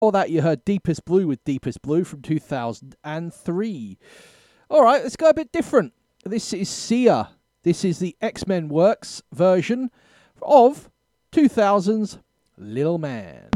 Before that, you heard Deepest Blue with Deepest Blue from 2003. All right, let's go a bit different. This is Sia. This is the X-Men Works version of 2000's Little Man.